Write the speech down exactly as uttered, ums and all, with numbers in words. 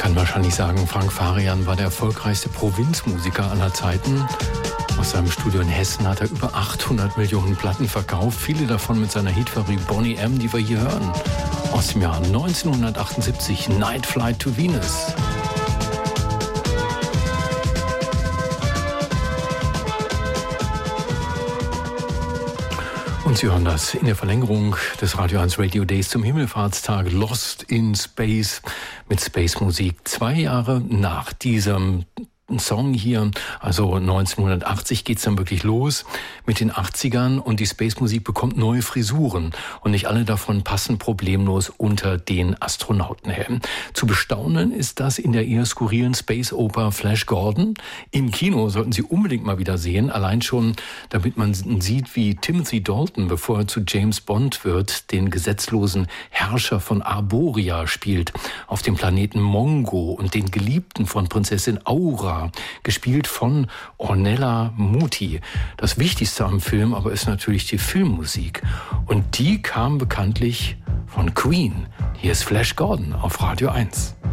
kann wahrscheinlich sagen, Frank Farian war der erfolgreichste Provinzmusiker aller Zeiten. Aus seinem Studio in Hessen hat er über achthundert Millionen Platten verkauft, viele davon mit seiner Hitfabrik Boney M., die wir hier hören. Aus dem Jahr neunzehnhundertachtundsiebzig, Night Flight to Venus. Und Sie hören das in der Verlängerung des Radio eins Radio Days zum Himmelfahrtstag, Lost in Space mit Space-Musik. Zwei Jahre nach diesem Song hier, also neunzehnhundertachtzig, geht's dann wirklich los mit den achtzigern und die Space-Musik bekommt neue Frisuren und nicht alle davon passen problemlos unter den Astronautenhelm. Zu bestaunen ist das in der eher skurrilen Space-Oper Flash Gordon. Im Kino sollten Sie unbedingt mal wieder sehen, allein schon, damit man sieht, wie Timothy Dalton, bevor er zu James Bond wird, den gesetzlosen Herrscher von Arboria spielt, auf dem Planeten Mongo und den Geliebten von Prinzessin Aura, gespielt von Ornella Muti. Das Wichtigste am Film aber ist natürlich die Filmmusik. Und die kam bekanntlich von Queen. Hier ist Flash Gordon auf Radio eins.